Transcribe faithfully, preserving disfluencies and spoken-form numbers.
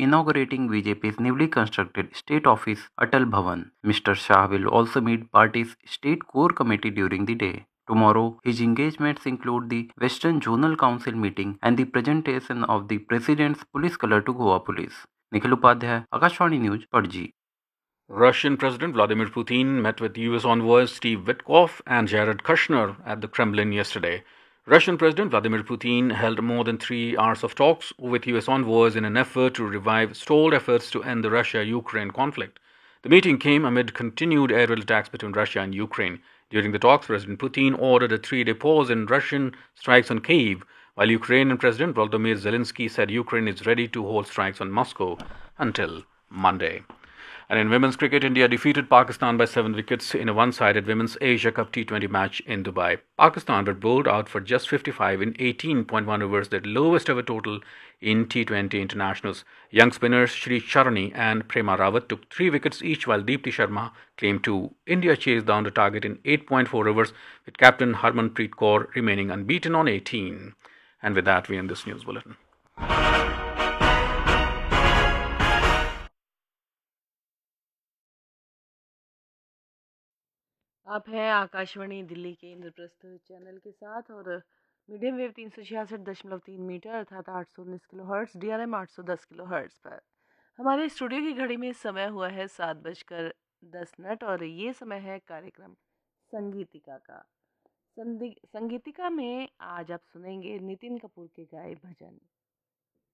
inaugurating B J P's newly constructed state office Atal Bhavan. Mister Shah will also meet party's state core committee during the day. Tomorrow, his engagements include the Western Zonal Council meeting and the presentation of the President's police color to Goa Police. Nikhil Upadhyay, Akashvani News, Panaji. Russian President Vladimir Putin met with U S envoys Steve Witkoff and Jared Kushner at the Kremlin yesterday. Russian President Vladimir Putin held more than three hours of talks with U S envoys in an effort to revive stalled efforts to end the Russia-Ukraine conflict. The meeting came amid continued aerial attacks between Russia and Ukraine. During the talks, President Putin ordered a three-day pause in Russian strikes on Kyiv, while Ukrainian President Volodymyr Zelensky said Ukraine is ready to hold strikes on Moscow until Monday. And in women's cricket, India defeated Pakistan by seven wickets in a one-sided Women's Asia Cup T twenty match in Dubai. Pakistan were bowled out for just fifty-five in eighteen point one overs, the lowest ever total in T twenty internationals. Young spinners Shri Charani and Prema Rawat took three wickets each, while Deepti Sharma claimed two. India chased down the target in eight point four overs, with captain Harmanpreet Kaur remaining unbeaten on eighteen. And with that, we end this news bulletin. आप हैं आकाशवाणी दिल्ली के Indraprastha channel के साथ और medium wave तीन सौ छियासठ दशमलव तीन मीटर अर्थात आठ सौ उन्नीस kilo hertz D R M आठ सौ दस किलो हर्ट्स पर हमारे स्टूडियो की घड़ी में समय हुआ है सात बजकर दस मिनट और ये समय है कार्यक्रम संगीतिका का। संगीतिका में आज आप सुनेंगे नितिन कपूर के गाए भजन।